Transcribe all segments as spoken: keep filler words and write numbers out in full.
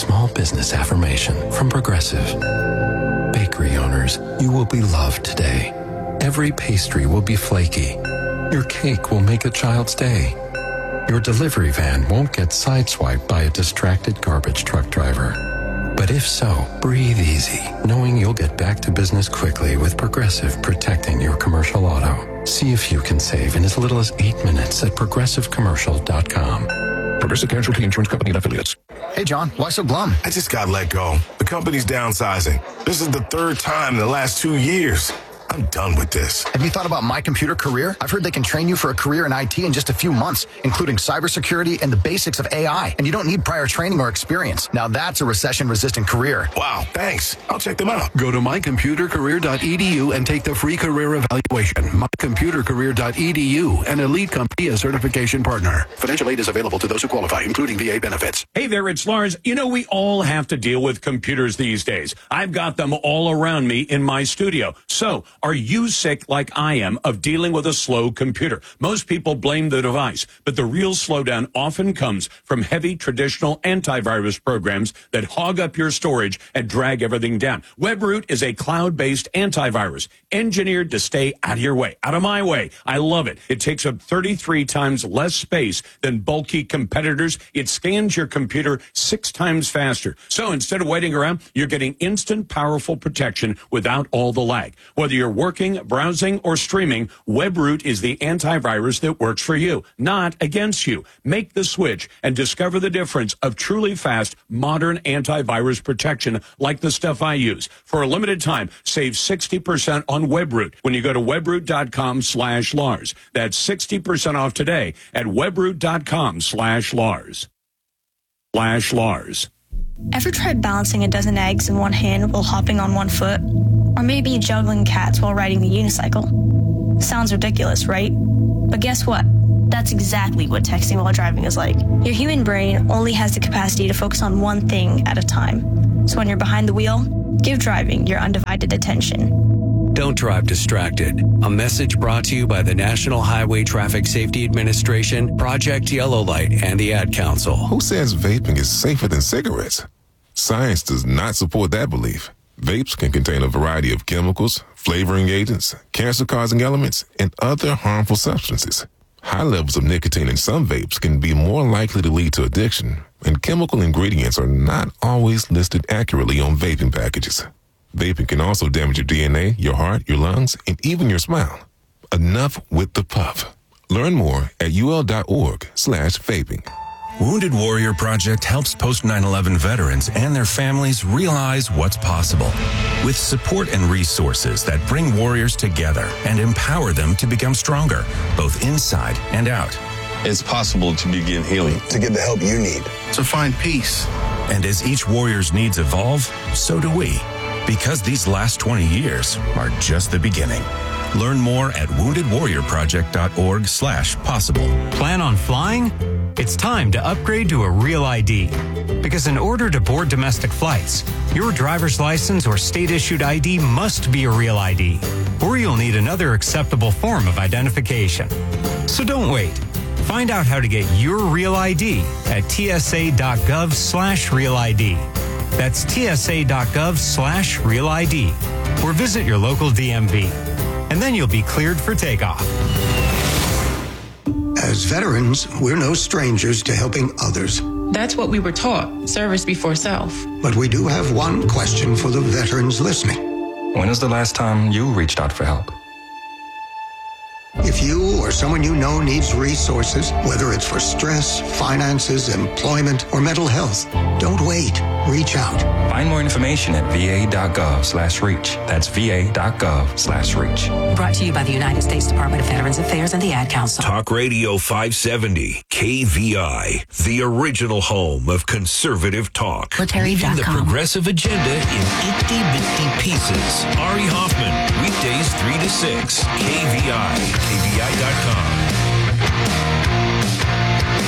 small business affirmation from Progressive. Bakery owners, you will be loved today. Every pastry will be flaky. Your cake will make a child's day. Your delivery van won't get sideswiped by a distracted garbage truck driver. But if so, breathe easy, knowing you'll get back to business quickly with Progressive protecting your commercial auto. See if you can save in as little as eight minutes at progressive commercial dot com. Progressive Casualty Insurance Company and Affiliates. Hey, John, why so glum? I just got let go. The company's downsizing. This is the third time in the last two years. I'm done with this. Have you thought about My Computer Career? I've heard they can train you for a career in I T in just a few months, including cybersecurity and the basics of A I. And you don't need prior training or experience. Now that's a recession-resistant career. Wow, thanks. I'll check them out. Go to my computer career dot e d u and take the free career evaluation. my computer career dot e d u, an elite company, a certification partner. Financial aid is available to those who qualify, including V A benefits. Hey there, it's Lars. You know, we all have to deal with computers these days. I've got them all around me in my studio. So, are you sick like I am of dealing with a slow computer? Most people blame the device, but the real slowdown often comes from heavy traditional antivirus programs that hog up your storage and drag everything down. WebRoot is a cloud-based antivirus engineered to stay out of your way, out of my way. I love it. It takes up thirty-three times less space than bulky competitors. It scans your computer six times faster. So instead of waiting around, you're getting instant, powerful protection without all the lag. Whether you're working, browsing, or streaming, WebRoot is the antivirus that works for you, not against you. Make the switch and discover the difference of truly fast, modern antivirus protection like the stuff I use. For a limited time, save sixty percent on WebRoot when you go to webroot dot com slash Lars. That's sixty percent off today at webroot dot com slash Lars. Slash Lars. Ever tried balancing a dozen eggs in one hand while hopping on one foot? Or maybe juggling cats while riding the unicycle? Sounds ridiculous, right? But guess what? That's exactly what texting while driving is like. Your human brain only has the capacity to focus on one thing at a time. So when you're behind the wheel, give driving your undivided attention. Don't drive distracted. A message brought to you by the National Highway Traffic Safety Administration, Project Yellow Light, and the Ad Council. Who says vaping is safer than cigarettes? Science does not support that belief. Vapes can contain a variety of chemicals, flavoring agents, cancer-causing elements, and other harmful substances. High levels of nicotine in some vapes can be more likely to lead to addiction, and chemical ingredients are not always listed accurately on vaping packages. Vaping can also damage your D N A, your heart, your lungs, and even your smile. Enough with the puff. Learn more at ul.org slash vaping. Wounded Warrior Project helps post nine eleven veterans and their families realize what's possible with support and resources that bring warriors together and empower them to become stronger, both inside and out. It's possible to begin healing, to get the help you need, to find peace. And as each warrior's needs evolve, so do we. Because these last twenty years are just the beginning. Learn more at wounded warrior project dot org slash possible. Plan on flying? It's time to upgrade to a Real I D. Because in order to board domestic flights, your driver's license or state-issued I D must be a Real I D, or you'll need another acceptable form of identification. So don't wait. Find out how to get your Real I D at tsa.gov slash Real ID. That's tsa.gov slash Real ID. Or visit your local D M V. And then you'll be cleared for takeoff. As veterans, we're no strangers to helping others. That's what we were taught, service before self. But we do have one question for the veterans listening. When is the last time you reached out for help? If you or someone you know needs resources, whether it's for stress, finances, employment, or mental health, don't wait. Reach out. Find more information at va.gov slash reach. That's va.gov slash reach. Brought to you by the United States Department of Veterans Affairs and the Ad Council. Talk Radio five seventy, K V I, the original home of conservative talk. Leaving the progressive agenda in itty-bitty pieces. Ari Hoffman, weekdays three to six, K V I, K V I dot com.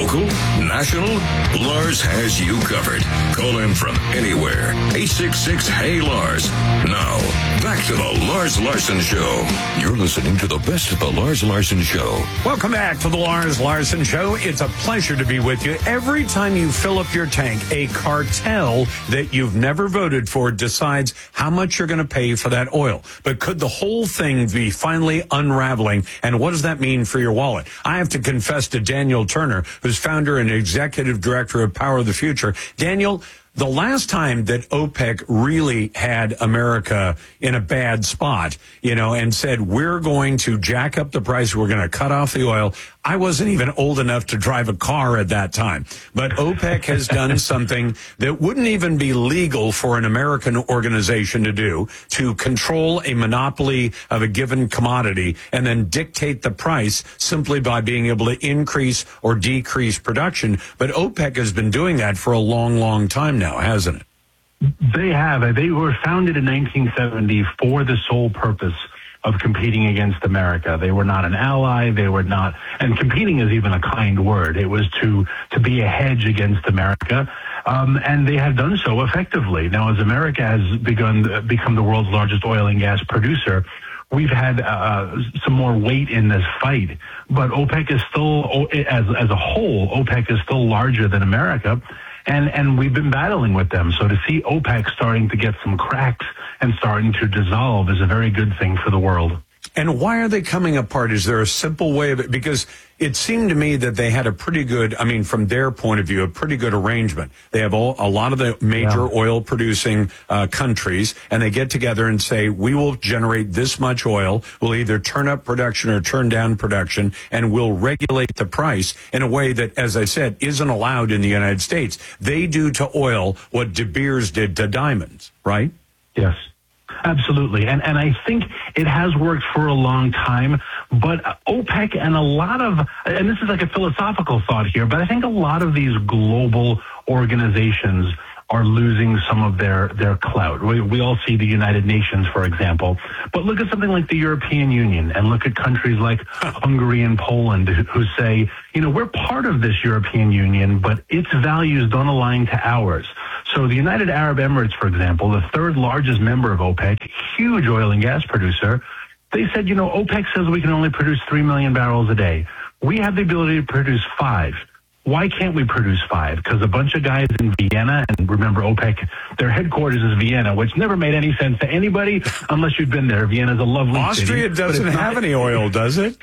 Local, national, Lars has you covered. Call him from anywhere. eight six six, hey Lars. Now, back to the Lars Larson Show. You're listening to the best of the Lars Larson Show. Welcome back to the Lars Larson Show. It's a pleasure to be with you. Every time you fill up your tank, a cartel that you've never voted for decides how much you're going to pay for that oil. But could the whole thing be finally unraveling? And what does that mean for your wallet? I have to confess to Daniel Turner, who's founder and executive director of Power of the Future. Daniel, the last time that OPEC really had America in a bad spot, you know, and said, we're going to jack up the price, we're going to cut off the oil, I wasn't even old enough to drive a car at that time. But OPEC has done something that wouldn't even be legal for an American organization to do, to control a monopoly of a given commodity and then dictate the price simply by being able to increase or decrease production. But OPEC has been doing that for a long, long time now, hasn't it? They have. They were founded in nineteen seventy for the sole purpose of competing against America. They were not an ally. They were not, and competing is even a kind word. It was to, to be a hedge against America. Um, and they have done so effectively. Now, as America has begun, become the world's largest oil and gas producer, we've had uh, some more weight in this fight. But OPEC is still, as, as a whole, OPEC is still larger than America. And, and we've been battling with them. So to see OPEC starting to get some cracks and starting to dissolve is a very good thing for the world. And why are they coming apart? Is there a simple way of it? Because it seemed to me that they had a pretty good, I mean, from their point of view, a pretty good arrangement. They have all, a lot of the major yeah. oil producing uh, countries, and they get together and say, we will generate this much oil. We'll either turn up production or turn down production, and we'll regulate the price in a way that, as I said, isn't allowed in the United States. They do to oil what De Beers did to diamonds, right? Yes. Absolutely. And and I think it has worked for a long time, but OPEC and a lot of, and this is like a philosophical thought here, but I think a lot of these global organizations are losing some of their, their clout. We, we all see the United Nations, for example, but look at something like the European Union and look at countries like Hungary and Poland who say, you know, we're part of this European Union, but its values don't align to ours. So the United Arab Emirates, for example, the third largest member of OPEC, huge oil and gas producer, they said, you know, OPEC says we can only produce three million barrels a day. We have the ability to produce five. Why can't we produce five? Because a bunch of guys in Vienna, and remember OPEC, their headquarters is Vienna, which never made any sense to anybody unless you'd been there. Vienna's a lovely Austria city. Austria doesn't have not, any oil, does it?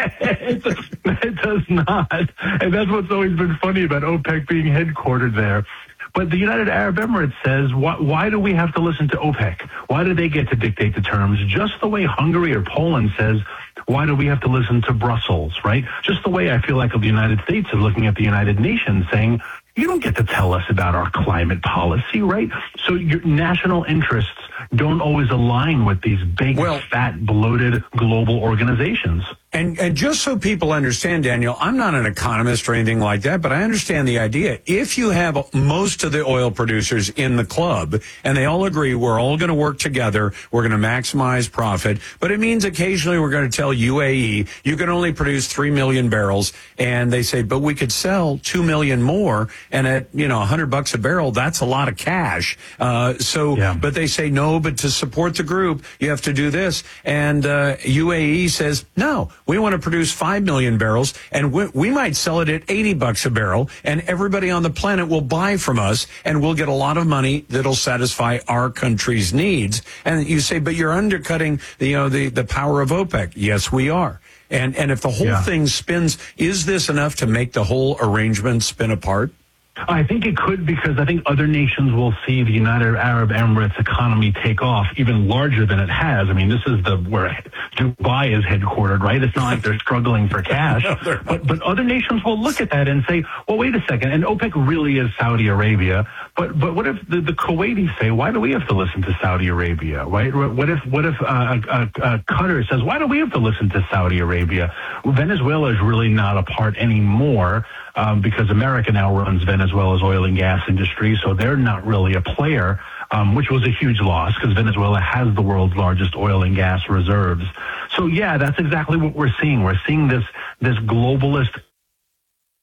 it, does, it does not. And that's what's always been funny about OPEC being headquartered there. But the United Arab Emirates says, why, why do we have to listen to OPEC? Why do they get to dictate the terms? Just the way Hungary or Poland says, why do we have to listen to Brussels, right? Just the way I feel like the United States is looking at the United Nations saying, you don't get to tell us about our climate policy, right? So your national interests don't always align with these big, well, fat, bloated global organizations. And and just so people understand, Daniel, I'm not an economist or anything like that, but I understand the idea. If you have most of the oil producers in the club and they all agree we're all going to work together, we're going to maximize profit, but it means occasionally we're going to tell U A E, you can only produce three million barrels, and they say, but we could sell two million more, and at, you know, one hundred bucks a barrel, that's a lot of cash. Uh, so, yeah. But they say, no, but to support the group, you have to do this. And uh, U A E says, no. We want to produce five million barrels, and we, we might sell it at eighty bucks a barrel, and everybody on the planet will buy from us, and we'll get a lot of money that'll satisfy our country's needs. And you say, but you're undercutting the, you know, the, the power of OPEC. Yes, we are. And, and if the whole yeah. thing spins, is this enough to make the whole arrangement spin apart? I think it could, because I think other nations will see the United Arab Emirates economy take off even larger than it has. I mean, this is the where Dubai is headquartered, right? It's not like they're struggling for cash. no, but but other nations will look at that and say, well, wait a second. And OPEC really is Saudi Arabia. But but what if the, the Kuwaitis say, why do we have to listen to Saudi Arabia, right? What if what if uh, uh, uh, Qatar says, why do we have to listen to Saudi Arabia? Well, Venezuela is really not a part anymore. Um, because America now runs Venezuela's oil and gas industry, so they're not really a player, um, which was a huge loss because Venezuela has the world's largest oil and gas reserves. So yeah, that's exactly what we're seeing. We're seeing this this globalist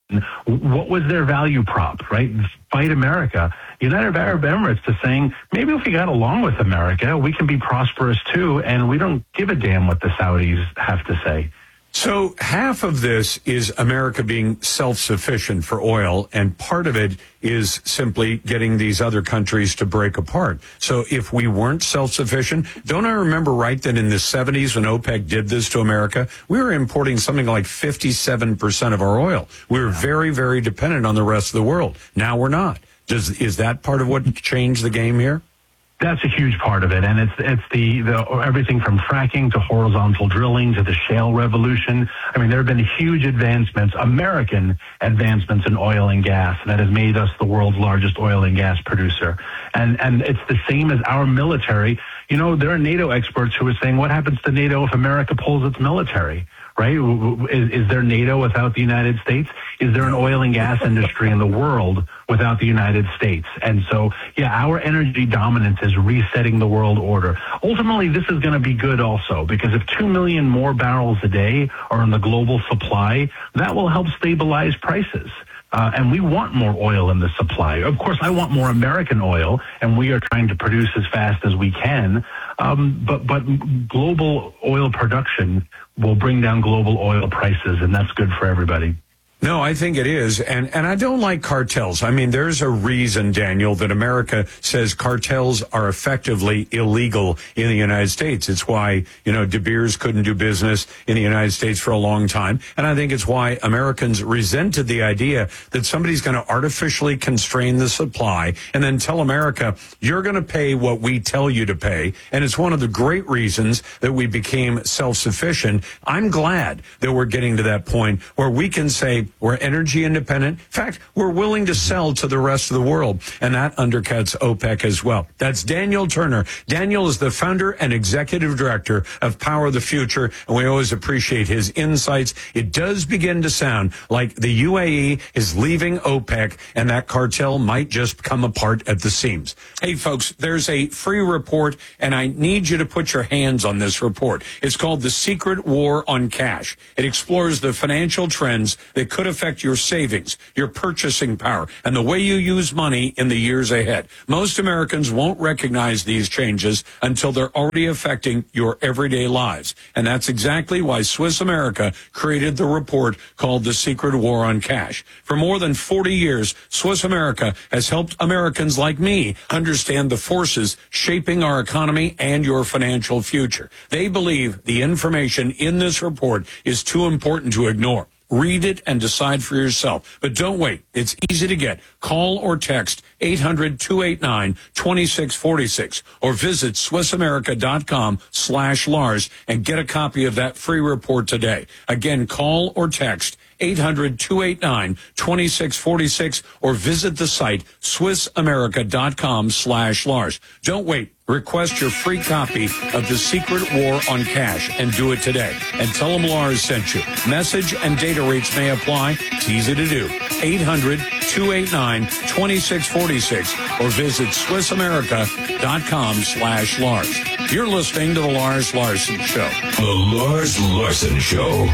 what was their value prop, right? Fight America. United Arab Emirates is saying, maybe if we got along with America, we can be prosperous too, and we don't give a damn what the Saudis have to say. So half of this is America being self-sufficient for oil, and part of it is simply getting these other countries to break apart. So if we weren't self-sufficient, don't I remember right that in the seventies when OPEC did this to America, we were importing something like fifty-seven percent of our oil. We were very, very dependent on the rest of the world. Now we're not. Does, is that part of what changed the game here? That's a huge part of it, and it's it's the, the everything from fracking to horizontal drilling to the shale revolution. I mean, there have been huge advancements, American advancements in oil and gas that has made us the world's largest oil and gas producer. And and it's the same as our military. You know, there are NATO experts who are saying, what happens to NATO if America pulls its military? Right? Is, is there NATO without the United States? Is there an oil and gas industry in the world without the United States? And so, yeah, our energy dominance is resetting the world order. Ultimately, this is going to be good also, because if two million more barrels a day are in the global supply, that will help stabilize prices. Uh, and we want more oil in the supply. Of course, I want more American oil, and we are trying to produce as fast as we can. Um, but, but global oil production will bring down global oil prices, and that's good for everybody. No, I think it is. And, and I don't like cartels. I mean, there's a reason, Daniel, that America says cartels are effectively illegal in the United States. It's why, you know, De Beers couldn't do business in the United States for a long time. And I think it's why Americans resented the idea that somebody's going to artificially constrain the supply and then tell America, you're going to pay what we tell you to pay. And it's one of the great reasons that we became self-sufficient. I'm glad that we're getting to that point where we can say, we're energy independent. In fact, we're willing to sell to the rest of the world, and that undercuts OPEC as well. That's Daniel Turner. Daniel is the founder and executive director of Power the Future, and we always appreciate his insights. It does begin to sound like the U A E is leaving OPEC, and that cartel might just come apart at the seams. Hey, folks, there's a free report, and I need you to put your hands on this report. It's called The Secret War on Cash. It explores the financial trends that could affect your savings, your purchasing power, and the way you use money in the years ahead. Most Americans won't recognize these changes until they're already affecting your everyday lives. And that's exactly why Swiss America created the report called The Secret War on Cash. For more than forty years, Swiss America has helped Americans like me understand the forces shaping our economy and your financial future. They believe the information in this report is too important to ignore. Read it and decide for yourself. But don't wait. It's easy to get. Call or text eight hundred, two eight nine, two six four six or visit SwissAmerica.com slash Lars and get a copy of that free report today. Again, call or text eight hundred, two eight nine, two six four six or visit the site SwissAmerica.com slash Lars. Don't wait. Request your free copy of The Secret War on Cash and do it today. And tell them Lars sent you. Message and data rates may apply. It's easy to do. eight hundred, two eight nine, two six four six or visit SwissAmerica.com slash Lars. You're listening to The Lars Larson Show. The Lars Larson Show.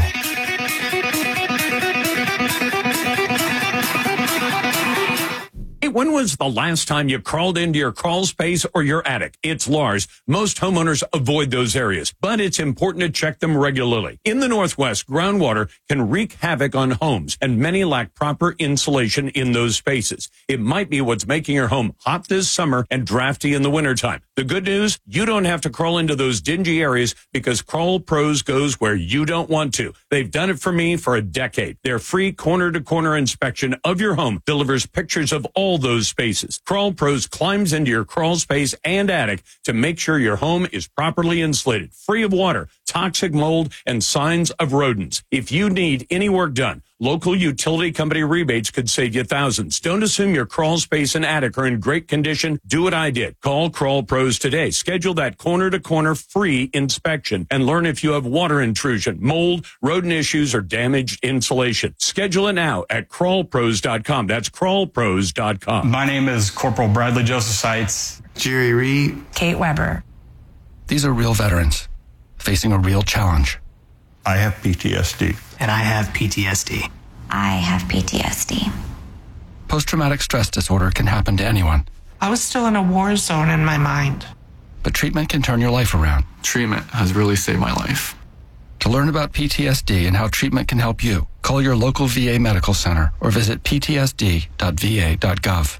When was the last time you crawled into your crawl space or your attic? It's Lars. Most homeowners avoid those areas, but it's important to check them regularly. In the Northwest, groundwater can wreak havoc on homes, and many lack proper insulation in those spaces. It might be what's making your home hot this summer and drafty in the wintertime. The good news, you don't have to crawl into those dingy areas because Crawl Pros goes where you don't want to. They've done it for me for a decade. Their free corner-to-corner inspection of your home delivers pictures of all those spaces. Crawl Pros climbs into your crawl space and attic to make sure your home is properly insulated, free of water, toxic mold, and signs of rodents. If you need any work done, local utility company rebates could save you thousands. Don't assume your crawl space and attic are in great condition. Do what I did. Call Crawl Pros today. Schedule that corner-to-corner free inspection and learn if you have water intrusion, mold, rodent issues, or damaged insulation. Schedule it now at crawl pros dot com. That's crawl pros dot com. My name is Corporal Bradley Joseph Seitz. Jerry Reed. Kate Weber. These are real veterans facing a real challenge. I have P T S D. And I have P T S D. I have P T S D. Post-traumatic stress disorder can happen to anyone. I was still in a war zone in my mind. But treatment can turn your life around. Treatment has really saved my life. To learn about P T S D and how treatment can help you, call your local V A medical center or visit p t s d dot v a dot gov.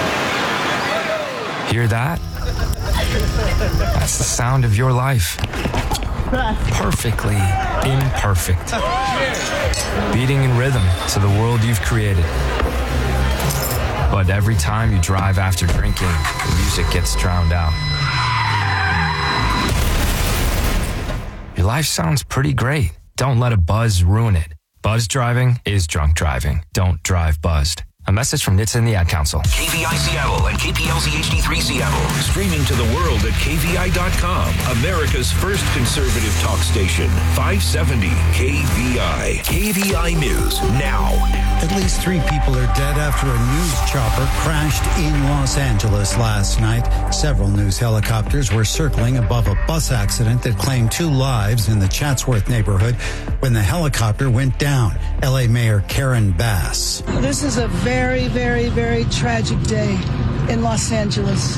Hear that? That's the sound of your life. Perfectly imperfect. Beating in rhythm to the world you've created. But every time you drive after drinking, the music gets drowned out. Your life sounds pretty great. Don't let a buzz ruin it. Buzz driving is drunk driving. Don't drive buzzed. A message from N H T S A and the Ad Council. K V I Seattle and K P L Z H D three Seattle. Streaming to the world at k v i dot com. America's first conservative talk station. five seventy K V I. K V I News now. At least three people are dead after a news chopper crashed in Los Angeles last night. Several news helicopters were circling above a bus accident that claimed two lives in the Chatsworth neighborhood when the helicopter went down. L A Mayor Karen Bass. This is a very, very, very tragic day in Los Angeles.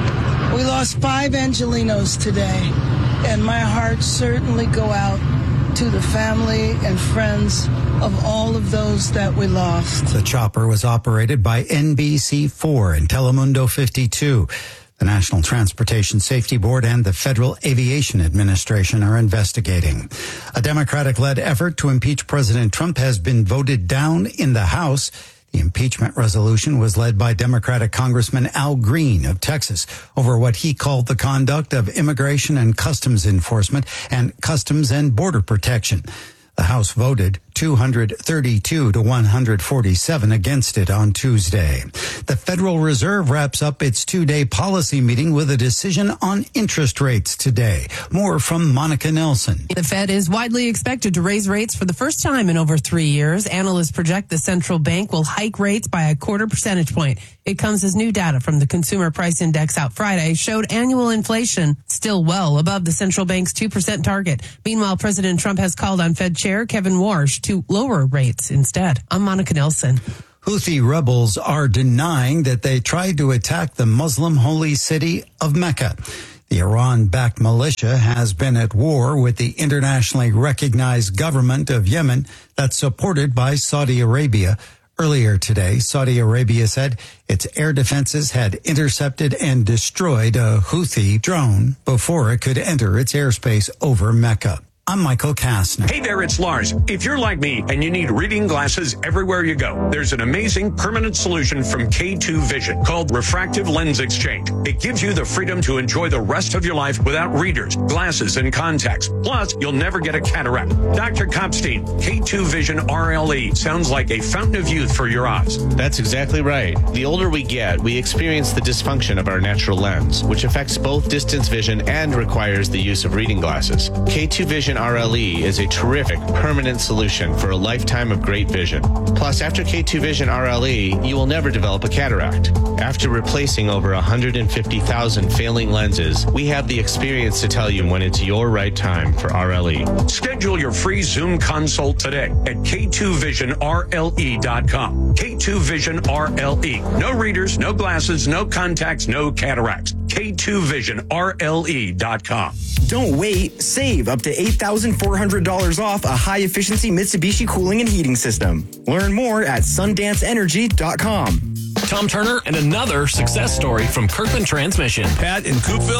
We lost five Angelinos today, and my heart certainly go out to the family and friends of all of those that we lost. The chopper was operated by N B C four and Telemundo fifty-two. The National Transportation Safety Board and the Federal Aviation Administration are investigating. A Democratic-led effort to impeach President Trump has been voted down in the House. The impeachment resolution was led by Democratic Congressman Al Green of Texas over what he called the conduct of Immigration and Customs Enforcement and Customs and Border Protection. The House voted two hundred thirty-two to one hundred forty-seven against it on Tuesday. The Federal Reserve wraps up its two-day policy meeting with a decision on interest rates today. More from Monica Nelson. The Fed is widely expected to raise rates for the first time in over three years. Analysts project the central bank will hike rates by a quarter percentage point. It comes as new data from the Consumer Price Index out Friday showed annual inflation still well above the central bank's two percent target. Meanwhile, President Trump has called on Fed Chair Kevin Warsh to lower rates instead. I'm Monica Nelson. Houthi rebels are denying that they tried to attack the Muslim holy city of Mecca. The Iran-backed militia has been at war with the internationally recognized government of Yemen that's supported by Saudi Arabia. Earlier today, Saudi Arabia said its air defenses had intercepted and destroyed a Houthi drone before it could enter its airspace over Mecca. I'm Michael Kastner. Hey there, it's Lars. If you're like me and you need reading glasses everywhere you go, there's an amazing permanent solution from K two Vision called Refractive Lens Exchange. It gives you the freedom to enjoy the rest of your life without readers, glasses, and contacts. Plus, you'll never get a cataract. Doctor Kopstein, K two Vision R L E sounds like a fountain of youth for your eyes. That's exactly right. The older we get, we experience the dysfunction of our natural lens, which affects both distance vision and requires the use of reading glasses. K two Vision R L E is a terrific permanent solution for a lifetime of great vision. Plus, after K two Vision R L E, you will never develop a cataract. After replacing over one hundred fifty thousand failing lenses, we have the experience to tell you when it's your right time for R L E. Schedule your free Zoom consult today at k two vision r l e dot com. K two Vision R L E. No readers, no glasses, no contacts, no cataracts. K two Vision R L E dot com. Don't wait. Save up to eight thousand four hundred dollars off a high-efficiency Mitsubishi cooling and heating system. Learn more at sundance energy dot com. Tom Turner and another success story from Kirkland Transmission. Pat in Coopville.